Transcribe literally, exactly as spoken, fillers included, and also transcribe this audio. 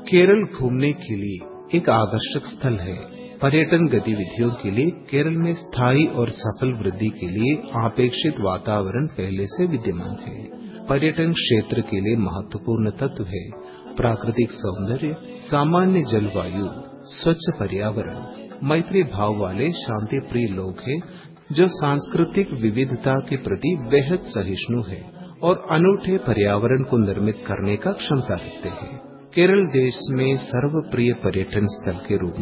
केरल घूमने के लिए एक आकर्षक स्थल है। पर्यटन गतिविधियों के लिए केरल में स्थायी और सफल वृद्धि के लिए अपेक्षित वातावरण पहले से विद्यमान है। पर्यटन क्षेत्र के लिए महत्वपूर्ण तत्व है प्राकृतिक सौंदर्य, सामान्य जलवायु, स्वच्छ पर्यावरण, मैत्री भाव वाले शांति प्रिय लोग हैं जो सांस्कृतिक विविधता के प्रति बेहद सहिष्णु है और अनूठे पर्यावरण को निर्मित करने का क्षमता रखते हैं। केरल देश में सर्वप्रिय पर्यटन स्थल के रूप